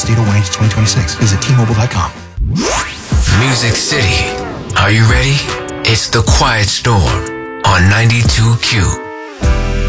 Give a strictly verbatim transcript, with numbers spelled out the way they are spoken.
state of Orange twenty twenty-six. Visit T Mobile dot com. Music City. Are you ready? It's The Quiet Storm on ninety-two Q.